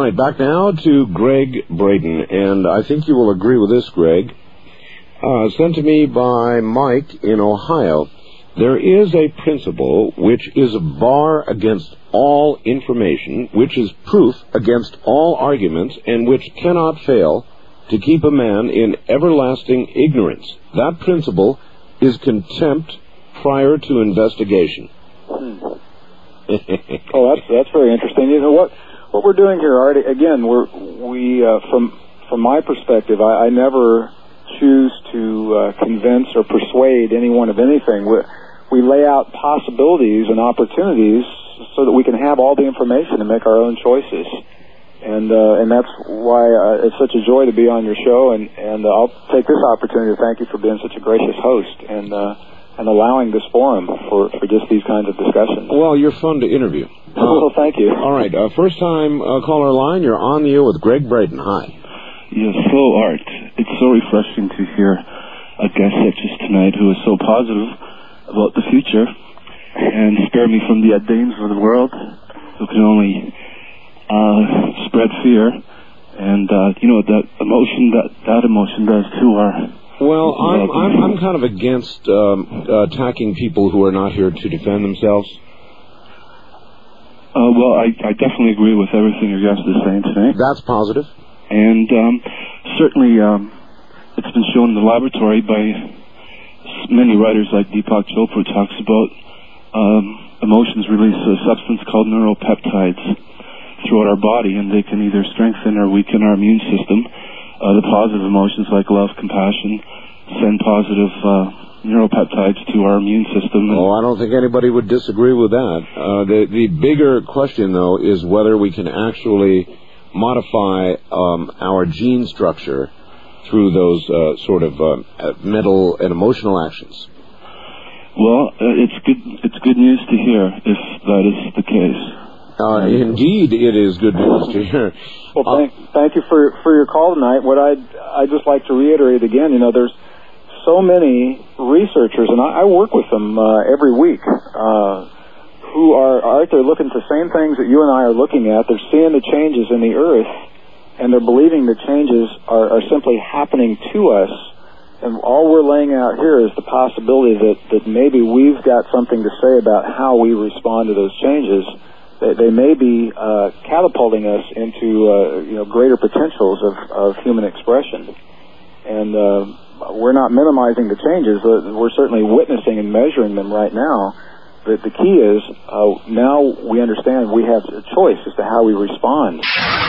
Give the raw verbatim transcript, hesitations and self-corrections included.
right, back now to Greg Braden, and I think you will agree with this, Greg. Uh, sent to me by Mike in Ohio. There is a principle which is a bar against all information, which is proof against all arguments, and which cannot fail to keep a man in everlasting ignorance. That principle is contempt prior to investigation. Hmm. Oh, that's that's very interesting. You know what? What we're doing here, Art, again, we're we uh, from from my perspective, I, I never choose to uh, convince or persuade anyone of anything. We, we lay out possibilities and opportunities so that we can have all the information and make our own choices. And uh, and that's why uh, it's such a joy to be on your show. And and uh, I'll take this opportunity to thank you for being such a gracious host and uh, and allowing this forum for, for just these kinds of discussions. Well, you're fun to interview. Uh, well, thank you. All right, uh, first time uh, caller line. You're on the air with Greg Braden. Hi. Yes, hello, Art. It's so refreshing to hear a guest such as tonight who is so positive about the future and spare me from the Danes of the world who can only uh, spread fear. And, uh, you know, that emotion, that, that emotion does to our... Well, I'm, I'm, I'm kind of against um, attacking people who are not here to defend themselves. Uh, well, I, I definitely agree with everything your guest is saying today. That's positive. And um, certainly um, it's been shown in the laboratory by many writers like Deepak Chopra, who talks about um, emotions release a substance called neuropeptides throughout our body, and they can either strengthen or weaken our immune system. Uh, the positive emotions like love, compassion, send positive uh, neuropeptides to our immune system. Oh, I don't think anybody would disagree with that. Uh, the, the bigger question, though, is whether we can actually modify um, our gene structure through those uh, sort of uh, mental and emotional actions. Well, uh, it's good. It's good news to hear if that is the case. Uh, indeed, it is good news to hear. Well, thank, thank you for for your call tonight. What I'd I just like to reiterate again, you know, there's so many researchers, and I, I work with them uh, every week, uh, who are, are out there looking at the same things that you and I are looking at. They're seeing the changes in the earth, and they're believing the changes are, are simply happening to us. And all we're laying out here is the possibility that, that maybe we've got something to say about how we respond to those changes. They, they may be uh, catapulting us into uh, you know greater potentials of, of human expression. And uh, we're not minimizing the changes. Uh, we're certainly witnessing and measuring them right now. But the key is uh, now we understand we have a choice as to how we respond.